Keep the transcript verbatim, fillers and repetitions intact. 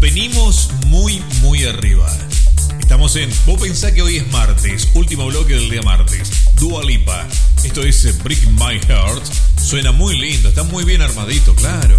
Venimos muy, muy arriba. Estamos en... Vos pensás que hoy es martes, último bloque del día martes. Dua Lipa. Esto es Break My Heart. Suena muy lindo, está muy bien armadito, claro.